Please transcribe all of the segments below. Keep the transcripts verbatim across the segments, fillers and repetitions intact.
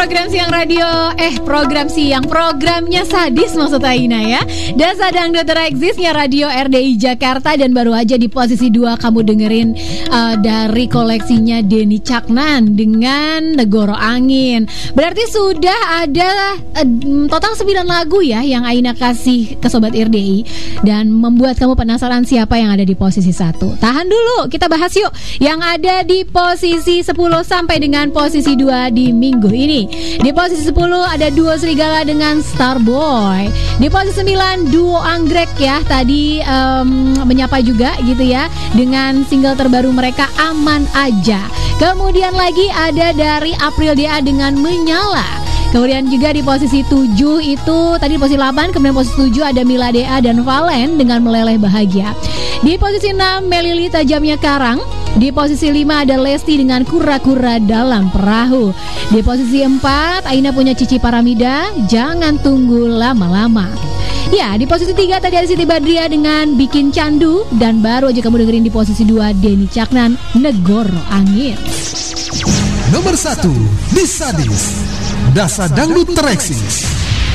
program siang radio Eh program siang Programnya sadis maksud Aina ya. Dasa Dangdut Tereksisnya radio R D I Jakarta. Dan baru aja di posisi dua kamu dengerin uh, dari koleksinya Denny Caknan dengan Negoro Angin. Berarti sudah ada uh, total sembilan lagu ya yang Aina kasih ke Sobat R D I. Dan membuat kamu penasaran siapa yang ada di posisi satu. Tahan dulu, kita bahas yuk yang ada di posisi sepuluh sampai dengan posisi dua di minggu ini. Di posisi sepuluh ada duo Serigala dengan Starboy. Di posisi sembilan duo Anggrek ya, tadi um, menyapa juga gitu ya dengan single terbaru mereka Aman Aja. Kemudian lagi ada dari April D A dengan Menyala. Kemudian juga di posisi tujuh itu tadi posisi delapan, kemudian posisi tujuh ada Mila D A dan Valen dengan Meleleh Bahagia. Di posisi enam Melili Tajamnya Karang. Di posisi lima ada Lesti dengan Kura-Kura Dalam Perahu. Di posisi empat Aina punya Cici Paramida, Jangan Tunggu Lama-Lama. Ya, di posisi tiga tadi ada Siti Badriah dengan Bikin Candu. Dan baru aja kamu dengerin di posisi dua Denny Caknan, Negoro Angin. Nomor satu di Sadis, Dasa Dangdut Tereksis.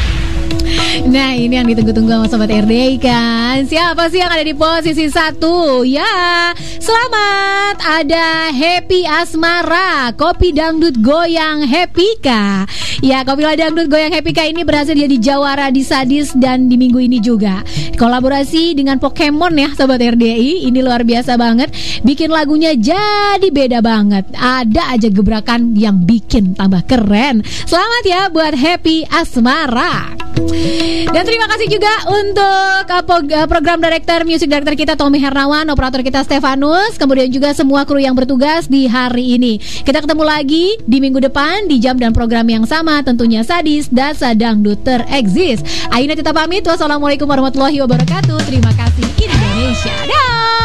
Nah ini yang ditunggu-tunggu sama Sobat R D I kan. Siapa sih yang ada di posisi satu? Ya, selamat, ada Happy Asmara, Kopi Dangdut Goyang Happy Ka. Ya, Kopi Dangdut Goyang Happy Ka ini berhasil jadi jawara di Sadis dan di minggu ini juga. Kolaborasi dengan Pokemon ya Sobat R D I. Ini luar biasa banget. Bikin lagunya jadi beda banget. Ada aja gebrakan yang bikin tambah keren. Selamat ya buat Happy Asmara. Dan terima kasih juga untuk uh, program director, music director kita Tommy Hernawan, operator kita Stefanus, kemudian juga semua kru yang bertugas di hari ini. Kita ketemu lagi di minggu depan di jam dan program yang sama, tentunya Sadis Dasa Dangdut Tereksis. Aina Tita pamit. Wassalamualaikum warahmatullahi wabarakatuh. Terima kasih Indonesia. Dah.